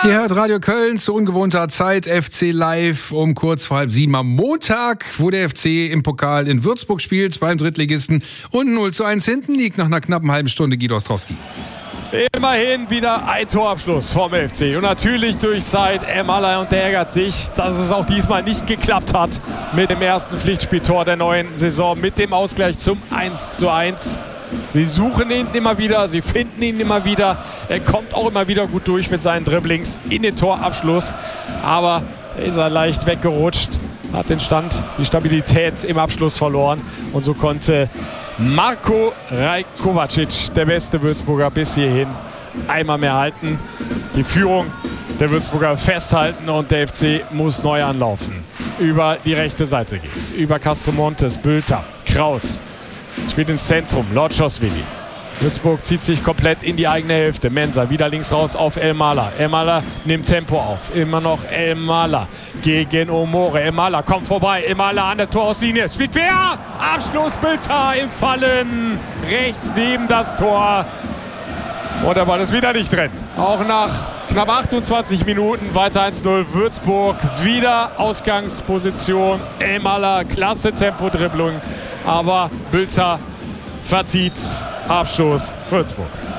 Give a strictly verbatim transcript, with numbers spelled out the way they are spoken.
Ihr hört Radio Köln zu ungewohnter Zeit, F C Live um kurz vor halb sieben am Montag, wo der F C im Pokal in Würzburg spielt, beim Drittligisten und null zu eins hinten liegt nach einer knappen halben Stunde Guido Ostrowski. Immerhin wieder ein Torabschluss vom F C und natürlich durch Said Elmaleh, und der ärgert sich, dass es auch diesmal nicht geklappt hat mit dem ersten Pflichtspieltor der neuen Saison, mit dem Ausgleich zum eins zu eins. Sie suchen ihn immer wieder, sie finden ihn immer wieder. Er kommt auch immer wieder gut durch mit seinen Dribblings in den Torabschluss. Aber ist er leicht weggerutscht, hat den Stand, die Stabilität im Abschluss verloren. Und so konnte Marko Rajkovacic, der beste Würzburger bis hierhin, einmal mehr halten. Die Führung der Würzburger festhalten und der F C muss neu anlaufen. Über die rechte Seite geht's. Über Castro Montes, Bülter, Kraus. Spielt ins Zentrum, Lotschosvili. Würzburg zieht sich komplett in die eigene Hälfte. Mensah wieder links raus auf Elmaleh. Elmaleh nimmt Tempo auf. Immer noch Elmaleh gegen Omore. Elmaleh kommt vorbei. Elmaleh an der Torauslinie. Spielt quer. Abschluss Bülter im Fallen. Rechts neben das Tor. Und der Ball ist wieder nicht drin. Auch nach knapp achtundzwanzig Minuten weiter eins null. Würzburg wieder Ausgangsposition. Elmaleh, klasse Tempodribblung. Aber Bülter verzieht. Abstoß Würzburg.